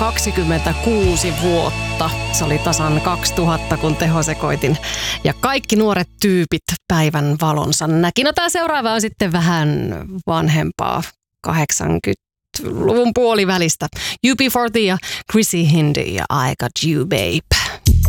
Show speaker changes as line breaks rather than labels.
26 vuotta. Se oli tasan 2000, kun tehosekoitin. Ja kaikki nuoret tyypit päivän valonsa näki. No tää seuraava on sitten vähän vanhempaa, 80-luvun puolivälistä. UB40 ja Chrissy Hindi ja I Got You Babe.